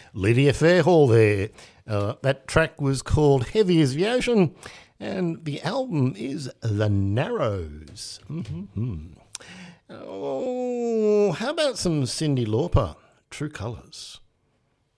Lydia Fairhall there. That track was called Heavy as the Ocean, and the album is The Narrows. Oh, how about some Cyndi Lauper, True Colours?